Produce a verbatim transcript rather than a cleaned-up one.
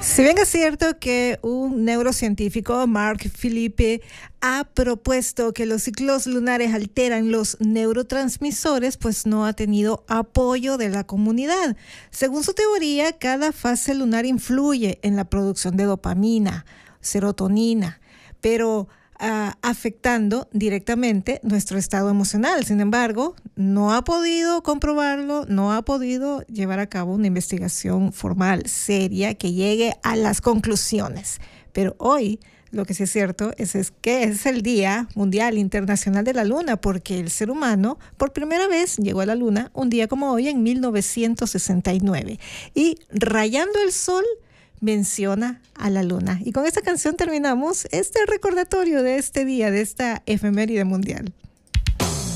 Si bien es cierto que un neurocientífico, Mark Philippe, ha propuesto que los ciclos lunares alteran los neurotransmisores, pues no ha tenido apoyo de la comunidad. Según su teoría, cada fase lunar influye en la producción de dopamina, serotonina, pero Uh, afectando directamente nuestro estado emocional. Sin embargo, no ha podido comprobarlo, no ha podido llevar a cabo una investigación formal, seria, que llegue a las conclusiones. Pero hoy, lo que sí es cierto es, es que es el Día Mundial Internacional de la Luna, porque el ser humano por primera vez llegó a la Luna un día como hoy en mil novecientos sesenta y nueve. Y rayando el sol, menciona a la luna. Y con esta canción terminamos este recordatorio de este día, de esta efeméride mundial.